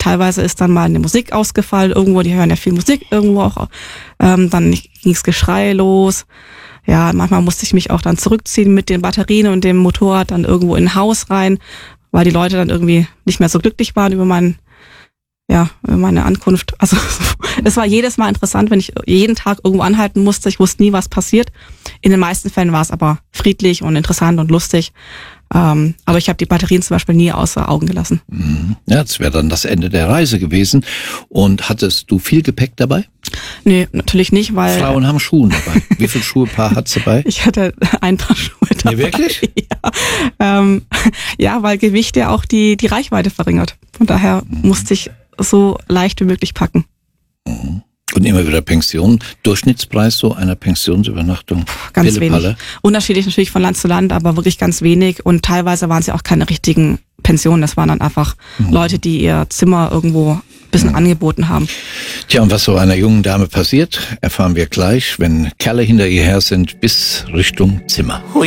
teilweise ist dann mal eine Musik ausgefallen, irgendwo, die hören ja viel Musik, irgendwo auch, dann ging's Geschrei los. Ja, manchmal musste ich mich auch dann zurückziehen mit den Batterien und dem Motorrad dann irgendwo in ein Haus rein, weil die Leute dann irgendwie nicht mehr so glücklich waren über meine Ankunft. Also es war jedes Mal interessant, wenn ich jeden Tag irgendwo anhalten musste. Ich wusste nie, was passiert. In den meisten Fällen war es aber friedlich und interessant und lustig. Aber ich habe die Batterien zum Beispiel nie außer Augen gelassen. Ja, das wäre dann das Ende der Reise gewesen. Und hattest du viel Gepäck dabei? Nee, natürlich nicht, weil... Frauen haben Schuhe dabei. Wie viele Schuhepaar hat's dabei? Ich hatte ein paar Schuhe dabei. Nee, wirklich? Ja, weil Gewicht ja auch die Reichweite verringert. Von daher musste ich so leicht wie möglich packen. Und immer wieder Pension. Durchschnittspreis so einer Pensionsübernachtung? Ganz Pille-Palle? wenig. Unterschiedlich natürlich von Land zu Land, aber wirklich ganz wenig. Und teilweise waren es ja auch keine richtigen Pensionen. Das waren dann einfach Leute, die ihr Zimmer irgendwo ein bisschen angeboten haben. Tja, und was so einer jungen Dame passiert, erfahren wir gleich, wenn Kerle hinter ihr her sind bis Richtung Zimmer.